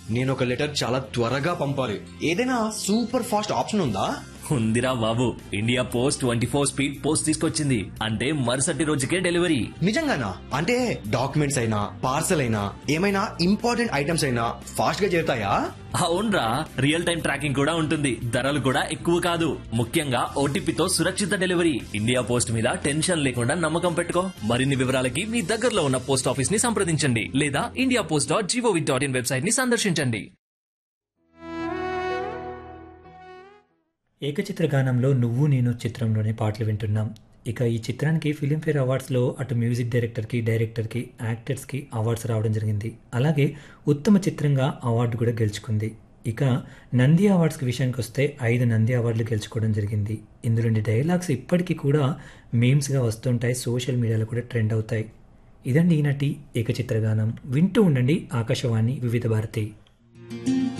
నేను ఒక లెటర్ చాలా త్వరగా పంపాలి. ఏదైనా సూపర్ ఫాస్ట్ ఆప్షన్ ఉందా? ఉందిరా బాబు, ఇండియా పోస్ట్ 24 స్పీడ్ పోస్ట్ తీసుకొచ్చింది. అంటే మరుసటి రోజుకే డెలివరీ. నిజంగానా? అంటే డాక్యుమెంట్స్ అయినా పార్సల్ అయినా ఏమైనా ఇంపార్టెంట్ ఐటమ్స్ అయినా ఫాస్ట్ గా చేరుతాయా? అవునరా, రియల్ టైం ట్రాకింగ్ కూడా ఉంటుంది. ధరలు కూడా ఎక్కువ కాదు. ముఖ్యంగా ఓటీపీతో సురక్షిత డెలివరీ. ఇండియా పోస్ట్ మీద టెన్షన్ లేకుండా నమ్మకం పెట్టుకో. మరిన్ని వివరాలకి మీ దగ్గరలో ఉన్న పోస్ట్ ఆఫీస్ ని సంప్రదించండి లేదా indiapost.gov.in వెబ్సైట్ ని సందర్శించండి. ఏకచిత్ర గానంలో నువ్వు నేను చిత్రంలోని పాటలు వింటున్నాం. ఇక ఈ చిత్రానికి ఫిలింఫేర్ అవార్డ్స్లో అటు మ్యూజిక్ డైరెక్టర్కి యాక్టర్స్కి అవార్డ్స్ రావడం జరిగింది. అలాగే ఉత్తమ చిత్రంగా అవార్డు కూడా గెలుచుకుంది. ఇక నంది అవార్డ్స్కి విషయానికి వస్తే 5 నంది అవార్డులు గెలుచుకోవడం జరిగింది. ఇందులోని డైలాగ్స్ ఇప్పటికీ కూడా మీమ్స్గా వస్తుంటాయి, సోషల్ మీడియాలో కూడా ట్రెండ్ అవుతాయి. ఇదండి ఈనాటి ఏకచిత్ర గానం. వింటూ ఉండండి ఆకాశవాణి వివిధ భారతి.